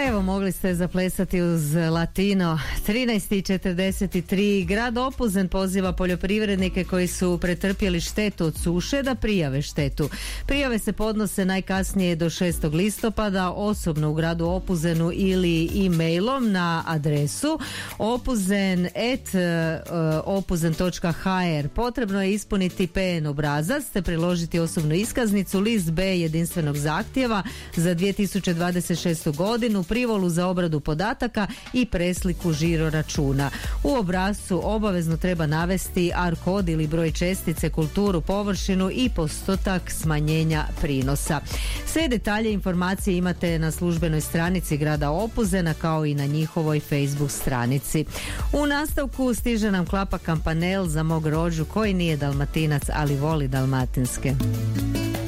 Evo, mogli ste zaplesati uz Latino. 13:43. Grad Opuzen poziva poljoprivrednike koji su pretrpjeli štetu od suše da prijave štetu. Prijave se podnose najkasnije do 6. listopada osobno u gradu Opuzenu ili e-mailom na adresu opuzen@opuzen.hr. Potrebno je ispuniti PN obrazac te priložiti osobnu iskaznicu, list B jedinstvenog zahtjeva za 2026. godinu, privolu za obradu podataka i presliku žiro računa. U obrascu obavezno treba navesti AR kod ili broj čestice, kulturu, površinu i postotak smanjenja prinosa. Sve detalje i informacije imate na službenoj stranici grada Opuzena kao i na njihovoj Facebook stranici. U nastavku stiže nam Klapa Kampanel za mog rođu koji nije Dalmatinac, ali voli dalmatinske.